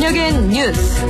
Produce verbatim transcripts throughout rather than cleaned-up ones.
입력엔 뉴스.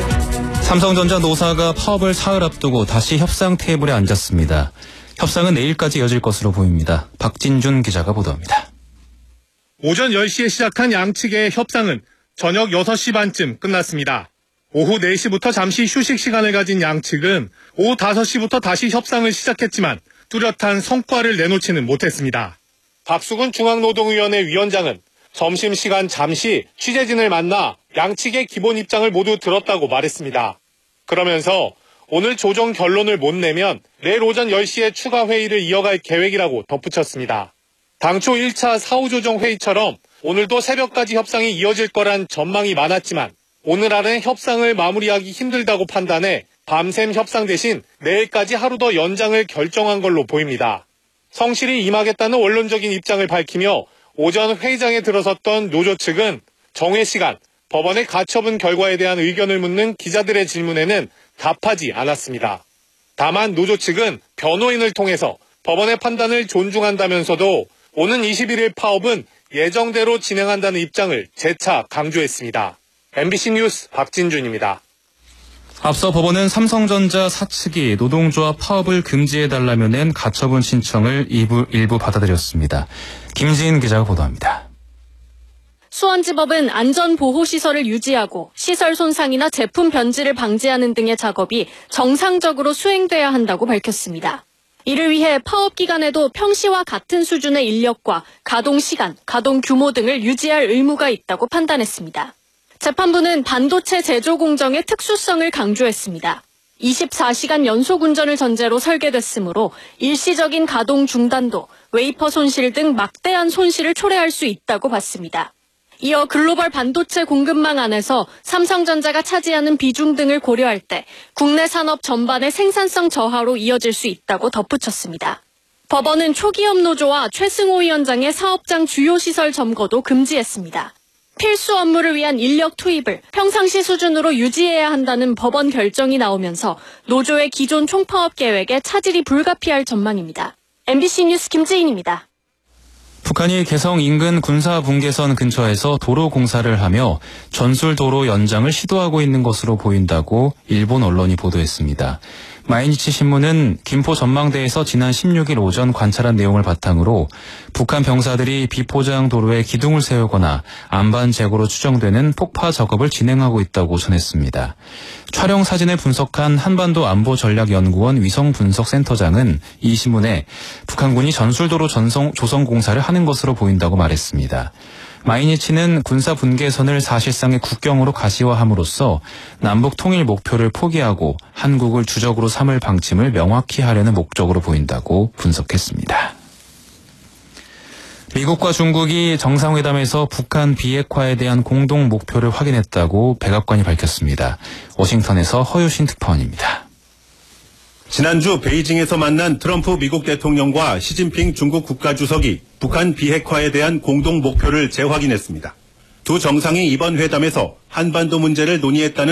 삼성전자 노사가 파업을 사흘 앞두고 다시 협상 테이블에 앉았습니다. 협상은 내일까지 이어질 것으로 보입니다. 박진준 기자가 보도합니다. 오전 열 시에 시작한 양측의 협상은 저녁 여섯 시 반쯤 끝났습니다. 오후 네 시부터 잠시 휴식 시간을 가진 양측은 오후 다섯 시부터 다시 협상을 시작했지만 뚜렷한 성과를 내놓지는 못했습니다. 박수근 중앙노동위원회 위원장은 점심시간 잠시 취재진을 만나 양측의 기본 입장을 모두 들었다고 말했습니다. 그러면서 오늘 조정 결론을 못 내면 내일 오전 열 시에 추가 회의를 이어갈 계획이라고 덧붙였습니다. 당초 일 차 사후조정 회의처럼 오늘도 새벽까지 협상이 이어질 거란 전망이 많았지만 오늘 안에 협상을 마무리하기 힘들다고 판단해 밤샘 협상 대신 내일까지 하루 더 연장을 결정한 걸로 보입니다. 성실히 임하겠다는 원론적인 입장을 밝히며 오전 회의장에 들어섰던 노조 측은 정회 시간, 법원의 가처분 결과에 대한 의견을 묻는 기자들의 질문에는 답하지 않았습니다. 다만 노조 측은 변호인을 통해서 법원의 판단을 존중한다면서도 오는 이십일 일 파업은 예정대로 진행한다는 입장을 재차 강조했습니다. 엠비씨 뉴스 박진준입니다. 앞서 법원은 삼성전자 사측이 노동조합 파업을 금지해달라며 낸 가처분 신청을 일부, 일부 받아들였습니다. 김지인 기자가 보도합니다. 수원지법은 안전보호시설을 유지하고 시설 손상이나 제품 변질을 방지하는 등의 작업이 정상적으로 수행돼야 한다고 밝혔습니다. 이를 위해 파업 기간에도 평시와 같은 수준의 인력과 가동 시간, 가동 규모 등을 유지할 의무가 있다고 판단했습니다. 재판부는 반도체 제조 공정의 특수성을 강조했습니다. 이십사 시간 연속 운전을 전제로 설계됐으므로 일시적인 가동 중단도, 웨이퍼 손실 등 막대한 손실을 초래할 수 있다고 봤습니다. 이어 글로벌 반도체 공급망 안에서 삼성전자가 차지하는 비중 등을 고려할 때 국내 산업 전반의 생산성 저하로 이어질 수 있다고 덧붙였습니다. 법원은 초기업 노조와 최승호 위원장의 사업장 주요 시설 점거도 금지했습니다. 필수 업무를 위한 인력 투입을 평상시 수준으로 유지해야 한다는 법원 결정이 나오면서 노조의 기존 총파업 계획에 차질이 불가피할 전망입니다. 엠비씨 뉴스 김지인입니다. 북한이 개성 인근 군사분계선 근처에서 도로 공사를 하며 전술도로 연장을 시도하고 있는 것으로 보인다고 일본 언론이 보도했습니다. 마이니치 신문은 김포 전망대에서 지난 십육 일 오전 관찰한 내용을 바탕으로 북한 병사들이 비포장 도로에 기둥을 세우거나 안반 재고로 추정되는 폭파 작업을 진행하고 있다고 전했습니다. 촬영 사진을 분석한 한반도안보전략연구원 위성분석센터장은 이 신문에 북한군이 전술도로 전성, 조성 공사를 하는 것으로 보인다고 말했습니다. 마이니치는 군사 분계선을 사실상의 국경으로 가시화함으로써 남북 통일 목표를 포기하고 한국을 주적으로 삼을 방침을 명확히 하려는 목적으로 보인다고 분석했습니다. 미국과 중국이 정상회담에서 북한 비핵화에 대한 공동 목표를 확인했다고 백악관이 밝혔습니다. 워싱턴에서 허유신 특파원입니다. 지난주 베이징에서 만난 트럼프 미국 대통령과 시진핑 중국 국가주석이 북한 비핵화에 대한 공동 목표를 재확인했습니다. 두 정상이 이번 회담에서 한반도 문제를 논의했다는